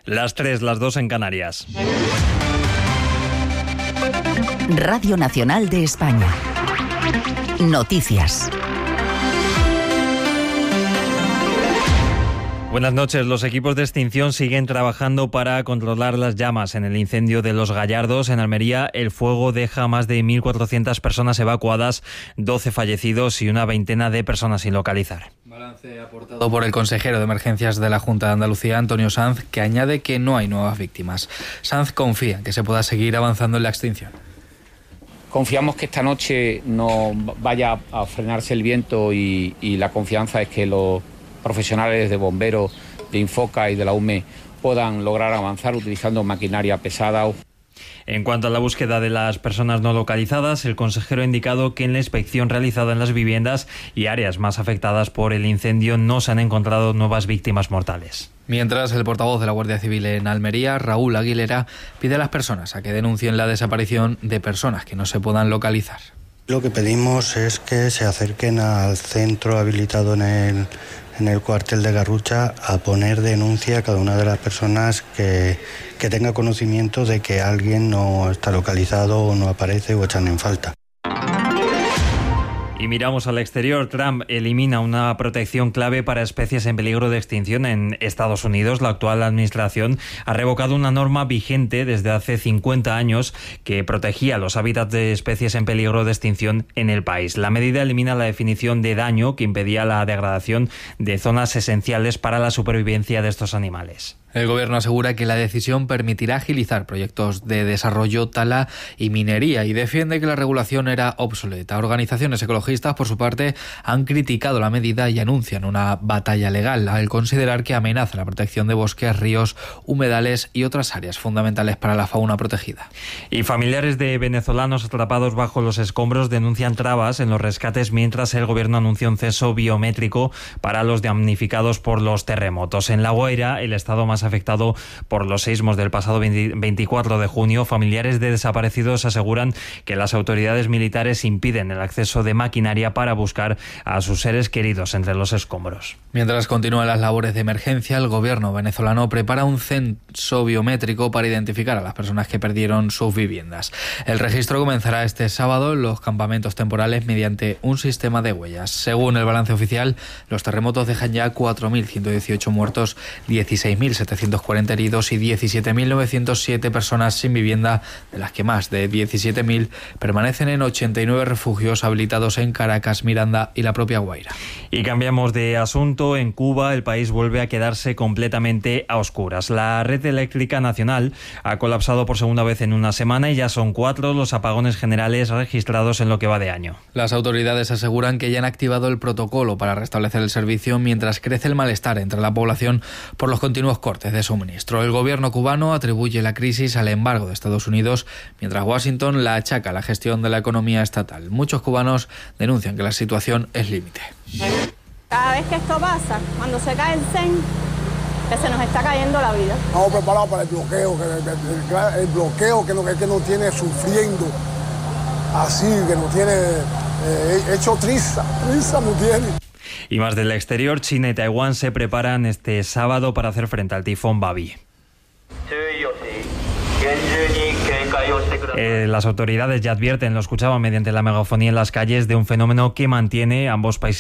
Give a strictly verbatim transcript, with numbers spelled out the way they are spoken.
Las tres, las dos en Canarias. Radio Nacional de España. Noticias. Buenas noches. Los equipos de extinción siguen trabajando para controlar las llamas. En el incendio de Los Gallardos, en Almería, el fuego deja más de mil cuatrocientas personas evacuadas, doce fallecidos y una veintena de personas sin localizar. Balance aportado por el consejero de Emergencias de la Junta de Andalucía, Antonio Sanz, que añade que no hay nuevas víctimas. Sanz confía en que se pueda seguir avanzando en la extinción. Confiamos que esta noche no vaya a frenarse el viento y, y la confianza es que los profesionales de bomberos, de Infoca y de la U M E puedan lograr avanzar utilizando maquinaria pesada. En cuanto a la búsqueda de las personas no localizadas, el consejero ha indicado que en la inspección realizada en las viviendas y áreas más afectadas por el incendio no se han encontrado nuevas víctimas mortales. Mientras, el portavoz de la Guardia Civil en Almería, Raúl Aguilera, pide a las personas a que denuncien la desaparición de personas que no se puedan localizar. Lo que pedimos es que se acerquen al centro habilitado en el, en el cuartel de Garrucha a poner denuncia a cada una de las personas que, que tenga conocimiento de que alguien no está localizado o no aparece o echan en falta. Y miramos al exterior. Trump elimina una protección clave para especies en peligro de extinción en Estados Unidos. La actual administración ha revocado una norma vigente desde hace cincuenta años que protegía los hábitats de especies en peligro de extinción en el país. La medida elimina la definición de daño que impedía la degradación de zonas esenciales para la supervivencia de estos animales. El Gobierno asegura que la decisión permitirá agilizar proyectos de desarrollo, tala y minería y defiende que la regulación era obsoleta. Organizaciones ecologistas, por su parte, han criticado la medida y anuncian una batalla legal al considerar que amenaza la protección de bosques, ríos, humedales y otras áreas fundamentales para la fauna protegida. Y familiares de venezolanos atrapados bajo los escombros denuncian trabas en los rescates mientras el Gobierno anuncia un censo biométrico para los damnificados por los terremotos. En La Guaira, el estado más afectado por los sismos del pasado veinticuatro de junio, familiares de desaparecidos aseguran que las autoridades militares impiden el acceso de maquinaria para buscar a sus seres queridos entre los escombros. Mientras continúan las labores de emergencia, el gobierno venezolano prepara un censo biométrico para identificar a las personas que perdieron sus viviendas. El registro comenzará este sábado en los campamentos temporales mediante un sistema de huellas. Según el balance oficial, los terremotos dejan ya cuatro mil ciento dieciocho muertos, dieciséis mil setecientos cuarenta heridos y diecisiete mil novecientos siete personas sin vivienda, de las que más de diecisiete mil permanecen en ochenta y nueve refugios habilitados en Caracas, Miranda y la propia Guaira. Y cambiamos de asunto. En Cuba, el país vuelve a quedarse completamente a oscuras. La red eléctrica nacional ha colapsado por segunda vez en una semana y ya son cuatro los apagones generales registrados en lo que va de año. Las autoridades aseguran que ya han activado el protocolo para restablecer el servicio mientras crece el malestar entre la población por los continuos cortes de suministro. El gobierno cubano atribuye la crisis al embargo de Estados Unidos, mientras Washington la achaca a la gestión de la economía estatal. Muchos cubanos denuncian que la situación es límite. Cada vez que esto pasa, cuando se cae el C E N, que se nos está cayendo la vida. Estamos preparados para el bloqueo, que el, el bloqueo que nos, que nos tiene sufriendo, así, que nos tiene eh, hecho triza, triza nos tiene. Y más del exterior, China y Taiwán se preparan este sábado para hacer frente al tifón Babi. Eh, las autoridades ya advierten, lo escuchaban mediante la megafonía en las calles, de un fenómeno que mantiene ambos países